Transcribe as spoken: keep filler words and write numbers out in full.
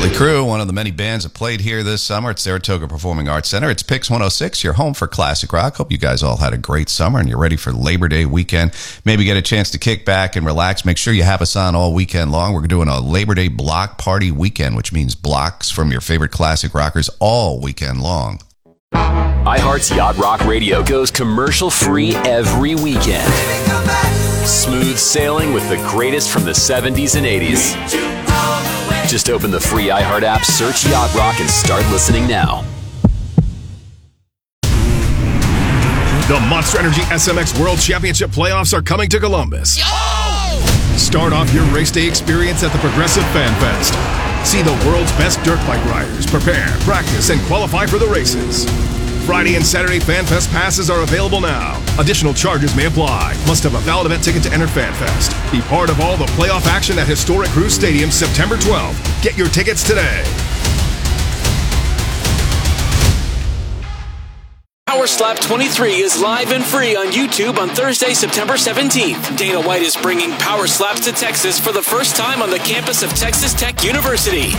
Motley Crue, one of the many bands that played here this summer at Saratoga Performing Arts Center. It's Pix one oh six, your home for classic rock. Hope you guys all had a great summer and you're ready for Labor Day weekend. Maybe get a chance to kick back and relax. Make sure you have us on all weekend long. We're doing a Labor Day block party weekend, which means blocks from your favorite classic rockers all weekend long. iHeart's Yacht Rock Radio goes commercial-free every weekend. Smooth sailing with the greatest from the seventies and eighties. Just open the free iHeart app, search Yacht Rock, and start listening now. The Monster Energy S M X World Championship playoffs are coming to Columbus. Yo! Start off your race day experience at the Progressive Fan Fest. See the world's best dirt bike riders prepare, practice, and qualify for the races. Friday and Saturday Fan Fest passes are available now. Additional charges may apply. Must have a valid event ticket to enter Fan Fest. Be part of all the playoff action at Historic Cruise Stadium September twelfth. Get your tickets today. Power Slap twenty-three is live and free on YouTube on Thursday, September seventeenth. Dana White is bringing Power Slaps to Texas for the first time on the campus of Texas Tech University.